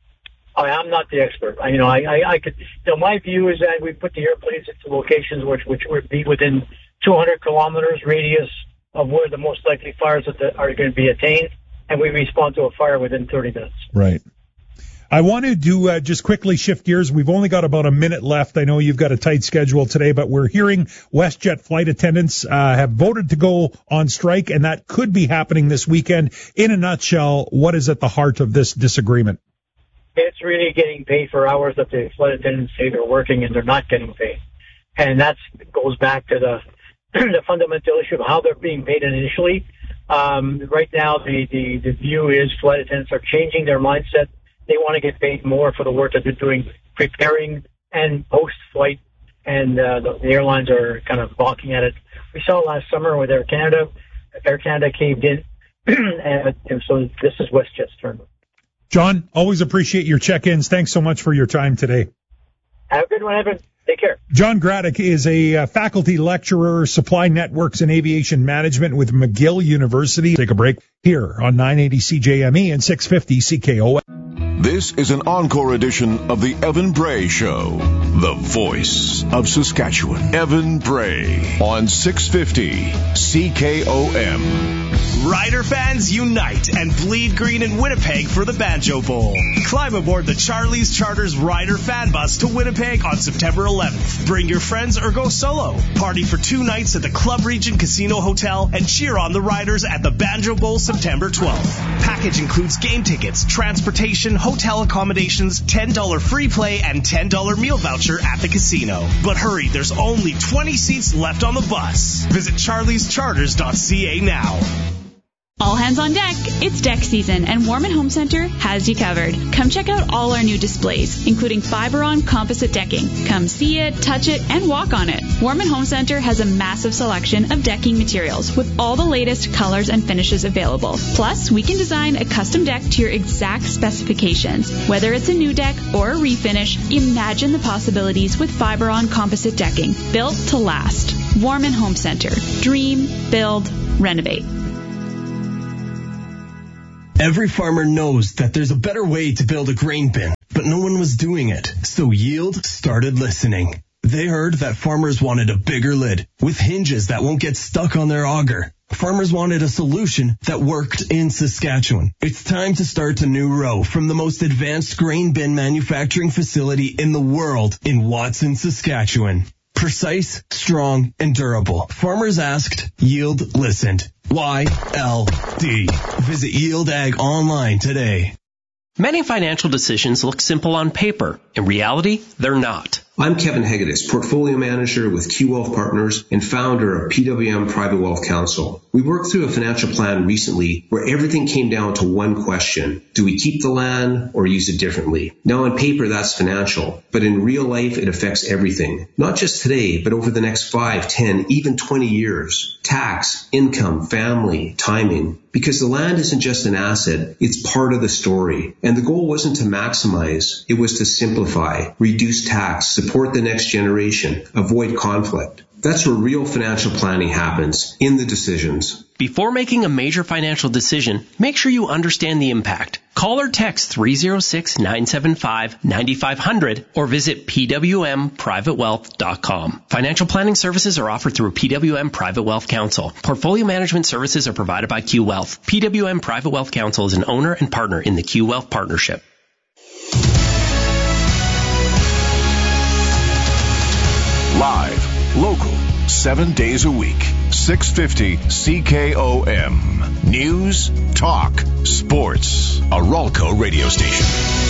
Speaker 22: I'm not the expert. I could. My view is that we put the airplanes into locations which would be within 200 kilometers radius of where the most likely fires are going to be attained, and we respond to a fire within 30 minutes.
Speaker 20: Right. I wanted to just quickly shift gears. We've only got about a minute left. I know you've got a tight schedule today, but we're hearing WestJet flight attendants have voted to go on strike, and that could be happening this weekend. In a nutshell, what is at the heart of this disagreement?
Speaker 22: It's really getting paid for hours that the flight attendants say they're working and they're not getting paid. And that goes back to the fundamental issue of how they're being paid initially. Right now, the view is flight attendants are changing their mindset. They want to get paid more for the work that they're doing, preparing and post-flight, and the airlines are kind of balking at it. We saw last summer with Air Canada. Air Canada caved in, and so this is WestJet's turn.
Speaker 20: John, always appreciate your check-ins. Thanks so much for your time today.
Speaker 22: Have a good one, Evan. Take care.
Speaker 20: John Graddick is a faculty lecturer, supply networks and aviation management with McGill University. Take a break here on 980 CJME and 650 CKOM.
Speaker 5: This is an encore edition of the Evan Bray Show, the voice of Saskatchewan. Evan Bray on 650 CKOM.
Speaker 19: Rider fans unite and bleed green in Winnipeg for the Banjo Bowl. Climb aboard the Charlie's Charters Rider Fan Bus to Winnipeg on September 11th. Bring your friends or go solo. Party for 2 nights at the Club Region Casino Hotel and cheer on the Riders at the Banjo Bowl September 12th. Package includes game tickets, transportation, hotel accommodations, $10 free play, and $10 meal voucher at the casino. But hurry, there's only 20 seats left on the bus. Visit charliescharters.ca now.
Speaker 3: All hands on deck. It's deck season, and Warman Home Center has you covered. Come check out all our new displays, including Fiberon composite decking. Come see it, touch it, and walk on it. Warman Home Center has a massive selection of decking materials with all the latest colors and finishes available. Plus, we can design a custom deck to your exact specifications. Whether it's a new deck or a refinish, imagine the possibilities with Fiberon composite decking, built to last. Warman Home Center. Dream, build, renovate.
Speaker 9: Every farmer knows that there's a better way to build a grain bin, but no one was doing it. So Yield started listening. They heard that farmers wanted a bigger lid with hinges that won't get stuck on their auger. Farmers wanted a solution that worked in Saskatchewan. It's time to start a new row from the most advanced grain bin manufacturing facility in the world in Watson, Saskatchewan. Precise, strong, and durable. Farmers asked, Yield listened. YLD. Visit Yield Ag online today.
Speaker 1: Many financial decisions look simple on paper. In reality, they're not.
Speaker 23: I'm Kevin Hegedus, Portfolio Manager with Q Wealth Partners and founder of PWM Private Wealth Council. We worked through a financial plan recently where everything came down to one question. Do we keep the land or use it differently? Now on paper, that's financial, but in real life, it affects everything. Not just today, but over the next 5, 10, even 20 years. Tax, income, family, timing. Because the land isn't just an asset, it's part of the story. And the goal wasn't to maximize, it was to simplify, reduce tax, support the next generation, avoid conflict. That's where real financial planning happens, in the decisions.
Speaker 1: Before making a major financial decision, make sure you understand the impact. Call or text 306-975-9500 or visit pwmprivatewealth.com. Financial planning services are offered through PWM Private Wealth Council. Portfolio management services are provided by Q Wealth. PWM Private Wealth Council is an owner and partner in the Q Wealth Partnership.
Speaker 5: Live, local, 7 days a week. 650 CKOM. News, talk, sports. A Ralco radio station.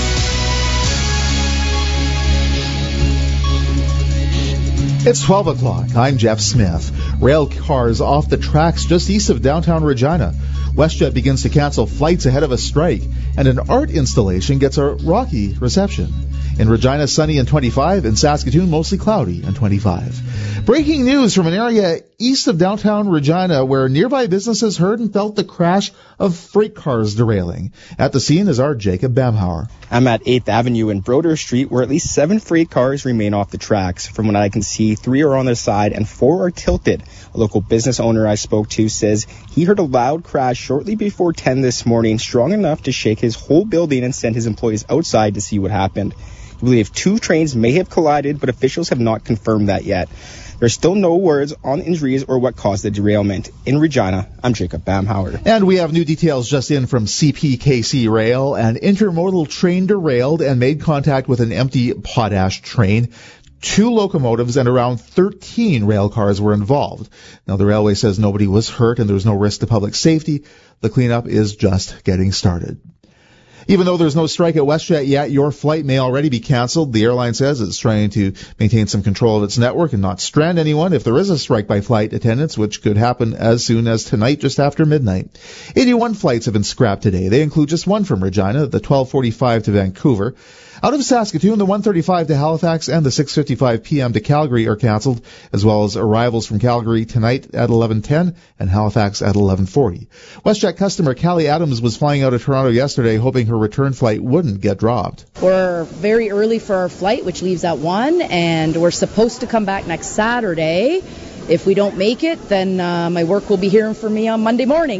Speaker 10: It's 12 o'clock. I'm Jeff Smith. Rail cars off the tracks just east of downtown Regina. WestJet begins to cancel flights ahead of a strike, and an art installation gets a rocky reception. In Regina, sunny and 25. In Saskatoon, mostly cloudy and 25. Breaking news from an area east of downtown Regina where nearby businesses heard and felt the crash of freight cars derailing. At the scene is our Jacob Bamhauer.
Speaker 24: I'm at 8th Avenue and Broder Street where at least 7 freight cars remain off the tracks. From what I can see, 3 are on their side and 4 are tilted. A local business owner I spoke to says he heard a loud crash shortly before 10 this morning, strong enough to shake his whole building and send his employees outside to see what happened. He believes 2 trains may have collided, but officials have not confirmed that yet. There's still no words on injuries or what caused the derailment. In Regina, I'm Jacob Bamhauer.
Speaker 10: And we have new details just in from CPKC Rail. An intermodal train derailed and made contact with an empty potash train. 2 locomotives and around 13 rail cars were involved. Now, the railway says nobody was hurt and there's no risk to public safety. The cleanup is just getting started. Even though there's no strike at WestJet yet, your flight may already be canceled. The airline says it's trying to maintain some control of its network and not strand anyone if there is a strike by flight attendants, which could happen as soon as tonight, just after midnight. 81 flights have been scrapped today. They include just one from Regina, the 12:45 to Vancouver. Out of Saskatoon, the 1:35 to Halifax and the 6:55 p.m. to Calgary are canceled, as well as arrivals from Calgary tonight at 11:10 and Halifax at 11:40. WestJet customer Callie Adams was flying out of Toronto yesterday, hoping her return flight wouldn't get dropped.
Speaker 25: We're very early for our flight, which leaves at 1, and we're supposed to come back next Saturday. If we don't make it, then my work will be hearing from me on Monday morning.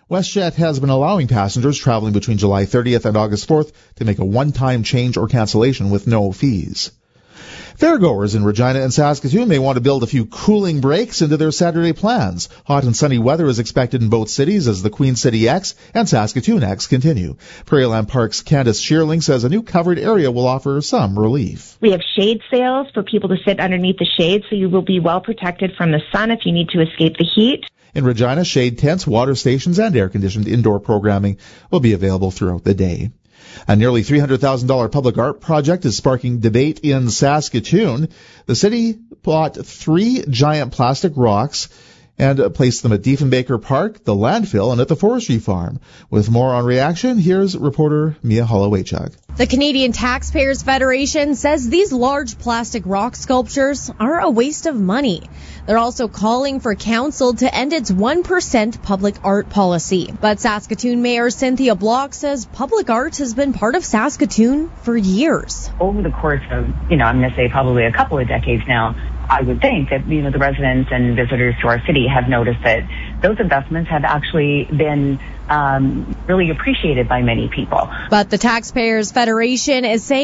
Speaker 10: WestJet has been allowing passengers traveling between July 30th and August 4th to make a one-time change or cancellation with no fees. Fairgoers in Regina and Saskatoon may want to build a few cooling breaks into their Saturday plans. Hot and sunny weather is expected in both cities as the Queen City X and Saskatoon X continue. Prairieland Park's Candace Shearling says a new covered area will offer some relief.
Speaker 2: We have shade sails for people to sit underneath the shade, so you will be well protected from the sun if you need to escape the heat.
Speaker 10: In Regina, shade tents, water stations, and air-conditioned indoor programming will be available throughout the day. A nearly $300,000 public art project is sparking debate in Saskatoon. The city bought 3 giant plastic rocks and placed them at Diefenbaker Park, the landfill, and at the forestry farm. With more on reaction, here's reporter Mia Hollowaychuk.
Speaker 8: The Canadian Taxpayers Federation says these large plastic rock sculptures are a waste of money. They're also calling for council to end its 1% public art policy. But Saskatoon Mayor Cynthia Block says public art has been part of Saskatoon for years.
Speaker 15: Over the course of, I'm going to say probably a couple of decades now, I would think that, the residents and visitors to our city have noticed that those investments have actually been really appreciated by many people.
Speaker 8: But the Taxpayers Federation is saying